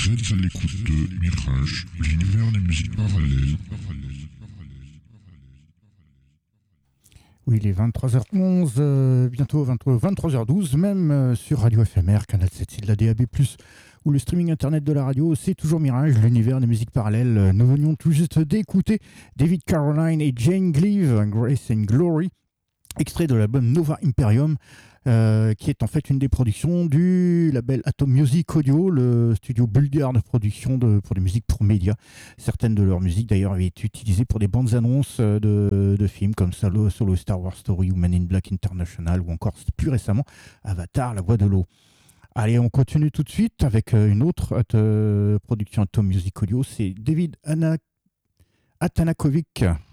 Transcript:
Vous êtes à l'écoute de Mirage, l'univers des musiques parallèles. Oui, il est 23h11, bientôt 23h12, même sur Radio FMR, canal 7 de la DAB+, ou le streaming internet de la radio. C'est toujours Mirage, l'univers des musiques parallèles. Nous venions tout juste d'écouter David Caroline et Jane Gleave, Grace and Glory, extrait de l'album Nova Imperium, qui est en fait une des productions du label Atom Music Audio, le studio bulgare de production pour des musiques pour médias. Certaines de leurs musiques d'ailleurs avaient été utilisées pour des bandes annonces de films comme Solo Star Wars Story ou Men in Black International, ou encore plus récemment Avatar, La Voix de l'eau. Allez, on continue tout de suite avec une autre production Atom Music Audio, c'est David Atanakovic